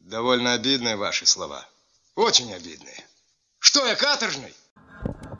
Довольно обидные ваши слова. Очень обидные. Что, я каторжный?